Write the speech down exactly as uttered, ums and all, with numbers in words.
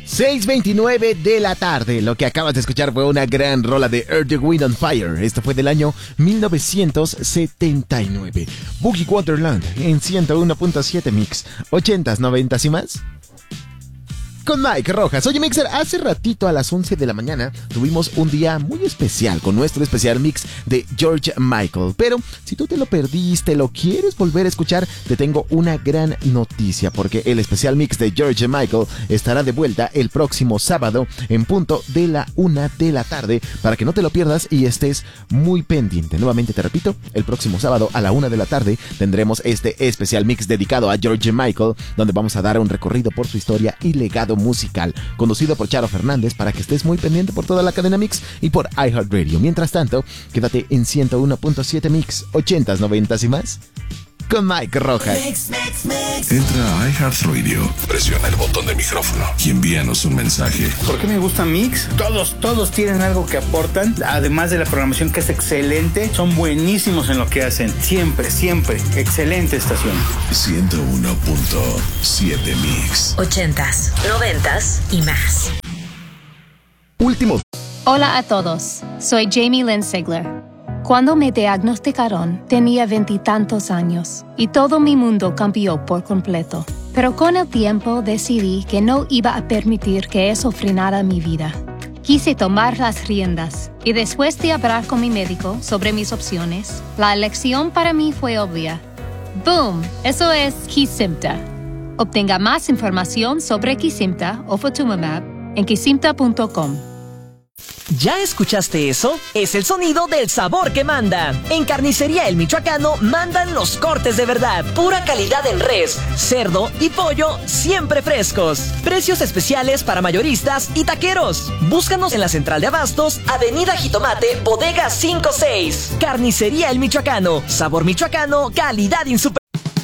seis veintinueve de la tarde. Lo que acabas de escuchar fue una gran rola de Earth, Wind and Fire. Esto fue del año mil novecientos setenta y nueve. Boogie Wonderland en ciento uno punto siete Mix. ochentas, noventas y más. Con Mike Rojas. Oye, Mixer, hace ratito a las once de la mañana tuvimos un día muy especial con nuestro especial mix de George Michael. Pero si tú te lo perdiste, lo quieres volver a escuchar, te tengo una gran noticia, porque el especial mix de George Michael estará de vuelta el próximo sábado en punto de la una de la tarde, para que no te lo pierdas y estés muy pendiente. Nuevamente te repito, el próximo sábado a la una de la tarde tendremos este especial mix dedicado a George Michael, donde vamos a dar un recorrido por su historia y legado musical, conducido por Charo Fernández, para que estés muy pendiente por toda la cadena Mix y por iHeartRadio. Mientras tanto, quédate en ciento uno punto siete Mix, ochentas, noventas y más, con Mike Rojas. Mix, mix, mix. Entra a iHeartRadio, presiona el botón de micrófono y envíanos un mensaje. ¿Por qué me gusta Mix? Todos, todos tienen algo que aportan, además de la programación que es excelente, son buenísimos en lo que hacen. Siempre, siempre, excelente estación. ciento uno punto siete Mix. Ochentas, noventas y más. Último. Hola a todos, soy Jamie Lynn Sigler. Cuando me diagnosticaron, tenía veintitantos años y todo mi mundo cambió por completo. Pero con el tiempo decidí que no iba a permitir que eso frenara mi vida. Quise tomar las riendas y después de hablar con mi médico sobre mis opciones, la elección para mí fue obvia. ¡Boom! Eso es Kesimpta. Obtenga más información sobre Kesimpta o Ofatumumab en kesimpta punto com. ¿Ya escuchaste eso? Es el sonido del sabor que manda. En Carnicería El Michoacano mandan los cortes de verdad. Pura calidad en res, cerdo y pollo, siempre frescos. Precios especiales para mayoristas y taqueros. Búscanos en la central de abastos, Avenida Jitomate, Bodega cinco seis. Carnicería El Michoacano. Sabor michoacano, calidad insuperable.